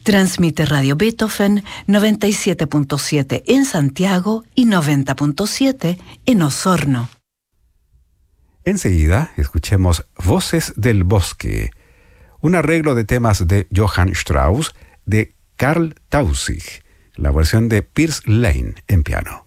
Transmite Radio Beethoven 97.7 en Santiago y 90.7 en Osorno. Enseguida escuchemos Voces del Bosque, un arreglo de temas de Johann Strauss de Karl Tausig, la versión de Piers Lane en piano.